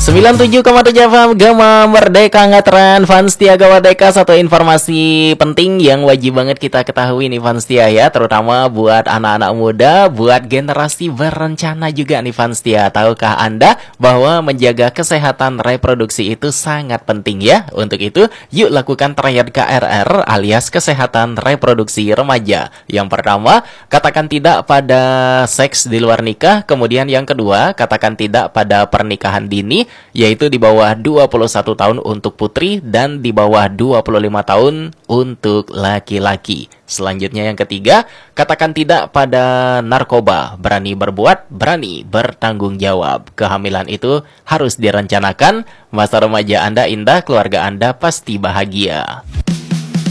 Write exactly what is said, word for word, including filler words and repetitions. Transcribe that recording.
sembilan puluh tujuh koma tujuh F M Gema Merdeka Ngetren Fans Setia Gawadeka. Satu informasi penting yang wajib banget kita ketahui nih Fans Setia ya, terutama buat anak-anak muda, buat generasi berencana juga nih Fans Setia. Tahukah Anda bahwa menjaga kesehatan reproduksi itu sangat penting ya? Untuk itu, yuk lakukan triad K R R alias kesehatan reproduksi remaja. Yang pertama, katakan tidak pada seks di luar nikah. Kemudian yang kedua, katakan tidak pada pernikahan dini, yaitu di bawah dua puluh satu tahun untuk putri dan di bawah dua puluh lima tahun untuk laki-laki. Selanjutnya yang ketiga, katakan tidak pada narkoba. Berani berbuat, berani bertanggung jawab. Kehamilan itu harus direncanakan. Masa remaja Anda indah, keluarga Anda pasti bahagia.